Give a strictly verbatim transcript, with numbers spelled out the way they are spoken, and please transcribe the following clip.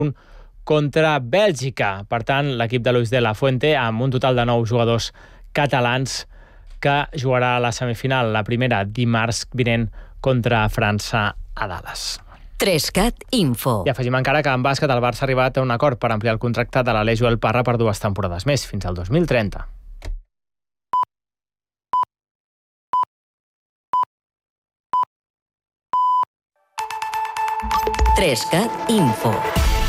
contra Bèlgica. Per tant, l'equip de Luis de la Fuente, amb un total de nou jugadors catalans, que jugarà a la semifinal, la primera dimarts vinent, contra França a Dallas. Trescat Info. I afegim encara que en bàsquet el Barça ha arribat a un acord per ampliar el contracte de l'Aleix Joel Parra per dues temporades més, fins al dos mil trenta. Trescat Info.